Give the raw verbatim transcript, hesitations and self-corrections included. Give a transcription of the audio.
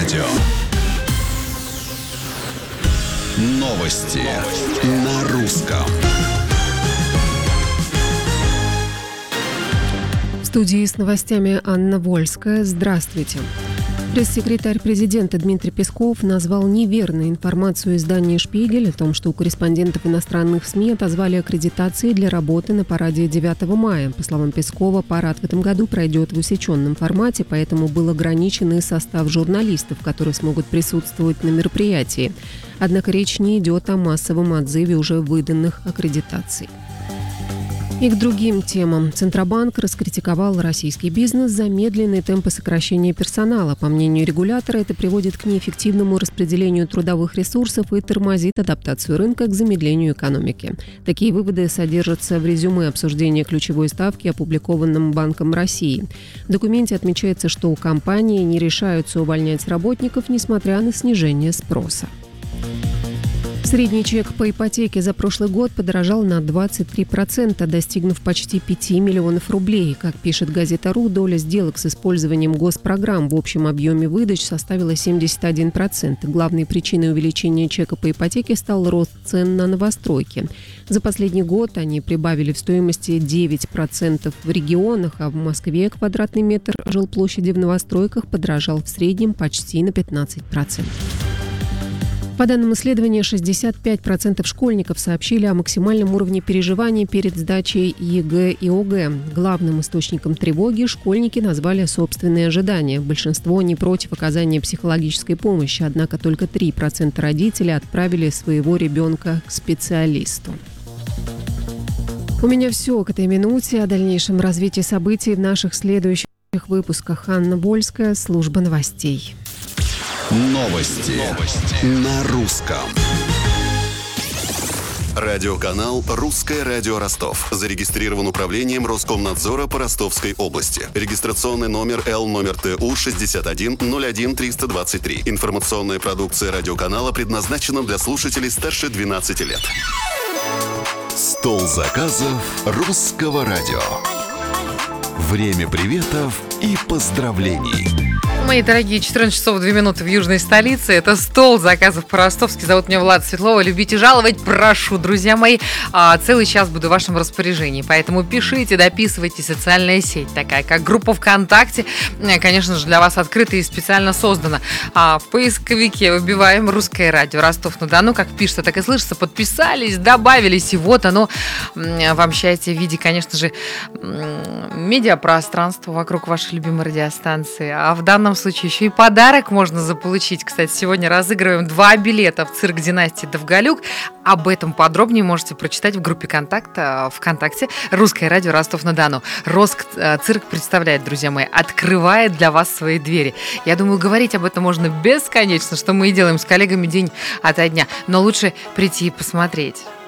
радио. Новости на русском. В студии с новостями Анна Вольская. Здравствуйте. Пресс-секретарь президента Дмитрий Песков назвал неверной информацию издания «Шпигель» о том, что у корреспондентов иностранных СМИ отозвали аккредитации для работы на параде девятого мая. По словам Пескова, парад в этом году пройдет в усеченном формате, поэтому был ограничен и состав журналистов, которые смогут присутствовать на мероприятии. Однако речь не идет о массовом отзыве уже выданных аккредитаций. И к другим темам. Центробанк раскритиковал российский бизнес за медленные темпы сокращения персонала. По мнению регулятора, это приводит к неэффективному распределению трудовых ресурсов и тормозит адаптацию рынка к замедлению экономики. Такие выводы содержатся в резюме обсуждения ключевой ставки, опубликованном Банком России. В документе отмечается, что компании не решаются увольнять работников, несмотря на снижение спроса. Средний чек по ипотеке за прошлый год подорожал на двадцать три процента, достигнув почти пяти миллионов рублей. Как пишет газета «Ру», доля сделок с использованием госпрограмм в общем объеме выдач составила семьдесят один процент. Главной причиной увеличения чека по ипотеке стал рост цен на новостройки. За последний год они прибавили в стоимости девять процентов в регионах, а в Москве квадратный метр жилплощади в новостройках подорожал в среднем почти на пятнадцать процентов. По данным исследования, шестьдесят пять процентов школьников сообщили о максимальном уровне переживаний перед сдачей ЕГЭ и ОГЭ. Главным источником тревоги школьники назвали собственные ожидания. Большинство не против оказания психологической помощи, однако только три процента родителей отправили своего ребенка к специалисту. У меня все к этой минуте. О дальнейшем развитии событий в наших следующих выпусках. Анна Вольская, служба новостей. Новости, Новости. На русском. Радиоканал «Русское радио Ростов». Зарегистрирован управлением Роскомнадзора по Ростовской области. Регистрационный номер Л номер Т У шестьдесят один ноль один триста двадцать три. Информационная продукция радиоканала предназначена для слушателей старше двенадцати лет. Стол заказов русского радио. Время приветов и поздравлений. Мои дорогие, четырнадцать часов две минуты в южной столице. Это стол заказов по-ростовски. Зовут меня Влада Светлова. Любите жаловать, прошу, друзья мои. А, целый час буду в вашем распоряжении. Поэтому пишите, дописывайте. Социальная сеть такая, как группа ВКонтакте. Конечно же, для вас открыта и специально создана. А, в поисковике вбиваем «Русское радио Ростов-на-Дону». Как пишется, так и слышится. Подписались, добавились. И вот оно вам счастье в виде, конечно же, медиапространства вокруг вашей любимой радиостанции. А в данном случае еще и подарок можно заполучить. Кстати, сегодня разыгрываем два билета в цирк династии Довголюк. Об этом подробнее можете прочитать в группе контакта ВКонтакте «Русское радио Ростов-на-Дону». Росцирк представляет, друзья мои, открывает для вас свои двери. Я думаю, говорить об этом можно бесконечно, что мы и делаем с коллегами день ото дня. Но лучше прийти и посмотреть.